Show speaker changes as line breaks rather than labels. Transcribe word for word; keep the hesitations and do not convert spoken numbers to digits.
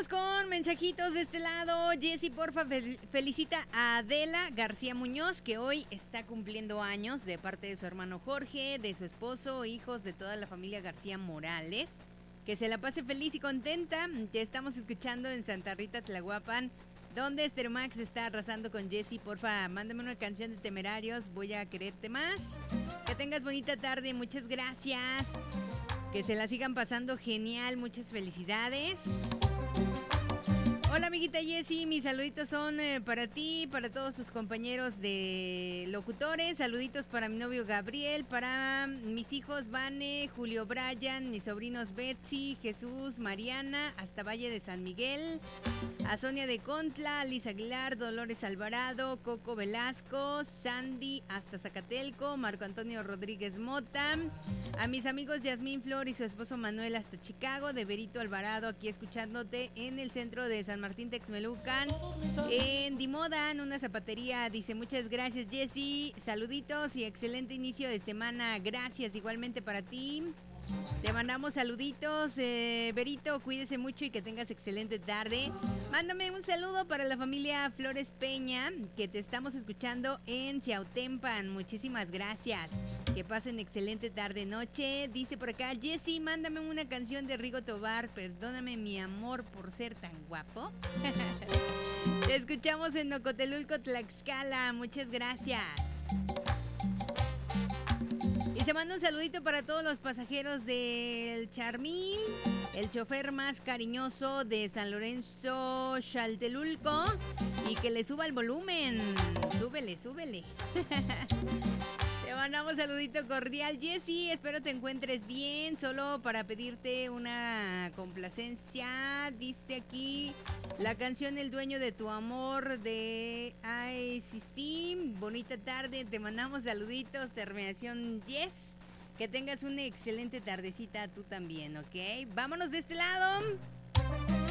Vamos con mensajitos de este lado. Jessy, porfa, fel- felicita a Adela García Muñoz, que hoy está cumpliendo años, de parte de su hermano Jorge, de su esposo, hijos, de toda la familia García Morales. Que se la pase feliz y contenta. Te estamos escuchando en Santa Rita, Tlahuapan, donde Esther Max está arrasando con Jessy. Porfa, mándame una canción de Temerarios, voy a quererte más. Que tengas bonita tarde, muchas gracias. Que se la sigan pasando genial, muchas felicidades. Hola amiguita Jessy, mis saluditos son eh, para ti, para todos tus compañeros de locutores, saluditos para mi novio Gabriel, para mis hijos Vane, Julio Brian, mis sobrinos Betsy, Jesús, Mariana, hasta Valle de San Miguel, a Sonia de Contla, Alice Aguilar, Dolores Alvarado, Coco Velasco, Sandy, hasta Zacatelco, Marco Antonio Rodríguez Mota, a mis amigos Yasmín Flor y su esposo Manuel hasta Chicago, de Berito Alvarado, aquí escuchándote en el centro de San Martín Texmelucan, en Dimodan, una zapatería. Dice, muchas gracias Jessy, saluditos y excelente inicio de semana, gracias igualmente para ti. Te mandamos saluditos, eh, Berito, cuídese mucho y que tengas excelente tarde. Mándame un saludo para la familia Flores Peña, que te estamos escuchando en Chiautempan. Muchísimas gracias. Que pasen excelente tarde noche. Dice por acá, Jessy, mándame una canción de Rigo Tobar, perdóname mi amor por ser tan guapo. Te escuchamos en Ocotelulco, Tlaxcala. Muchas gracias. Y se manda un saludito para todos los pasajeros del Charmín, el chofer más cariñoso de San Lorenzo, Xaltelulco, y que le suba el volumen. Súbele, súbele. Te mandamos saludito cordial, Jessy, espero te encuentres bien. Solo para pedirte una complacencia, dice aquí la canción El dueño de tu amor de Ay, sí, sí, bonita tarde, te mandamos saluditos, terminación diez. Que tengas una excelente tardecita tú también, ¿ok? Vámonos de este lado.